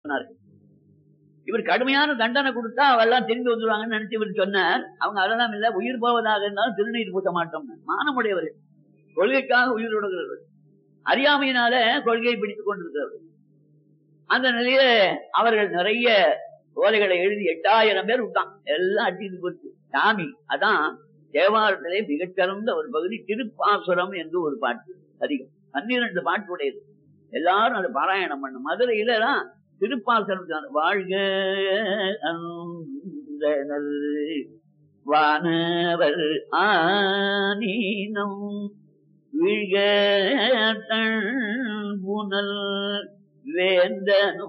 சொன்னார்கள். இவர் கடுமையான தண்டனை கொடுத்தா அவெல்லாம் திரும்பி வந்துருவாங்கன்னு நினைச்சு இவர் சொன்னார். அவங்க அதெல்லாம் இல்ல, உயிர் போவதாக இருந்தாலும் திருநீர் பூச மாட்டோம். மானமுடையவர்கள், கொள்கைக்காக உயிர் விடுகிறவர்கள், அறியாமையினால கொள்கையை பிடித்துக் கொண்டிருக்கிறவர்கள். அந்த நிலையில அவர்கள் நிறைய ஓலைகளை எழுதி 8000 பேர் விட்டான். எல்லாம் அடித்து போச்சு. சாமி அதான் தேவாரத்திலே மிகச்சிறந்த ஒரு பகுதி திருப்பாசுரம் என்று ஒரு பாட்டு அதிகம், 12 பாட்டு உடையது. எல்லாரும் அதை பாராயணம் பண்ணும். மதுரையில தான் திருப்பாசுரம். வாழ்க அந்தணர் வானவர் ஆனீனம் வீழ்க புனல் வேந்தனும்